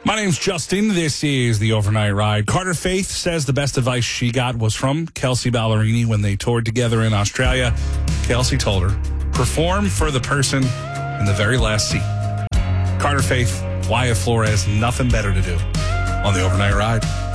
My name's Justin. This is the Overnight Ride. Carter Faith says the best advice she got was from Kelsey Ballerini when they toured together in Australia. Kelsey told her, perform for the person in the very last seat. Carter Faith, Wyatt Flores, nothing better to do on the Overnight Ride.